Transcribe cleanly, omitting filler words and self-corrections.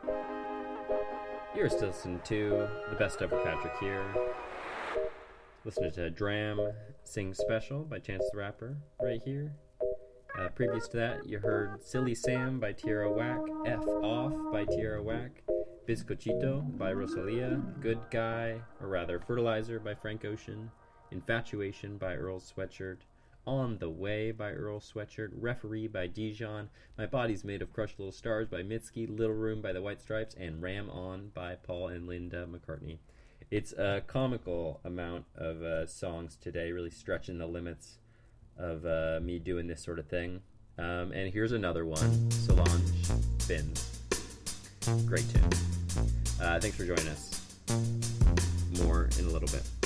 You're still listening to the best of Patrick here. Listening to Dram Sing Special by Chance the Rapper right here. Previous to that, you heard Silly Sam by Tierra Whack, F Off by Tierra Whack, Bizcochito by Rosalia, Good Guy, or rather Fertilizer by Frank Ocean, Infatuation by Earl Sweatshirt, On the Way by Earl Sweatshirt, Referee by Dijon, My Body's Made of Crushed Little Stars by Mitski, Little Room by the White Stripes, and Ram On by Paul and Linda McCartney. It's a comical amount of songs today, really stretching the limits of me doing this sort of thing. And here's another one, Solange Fins. Great tune. Thanks for joining us. More in a little bit.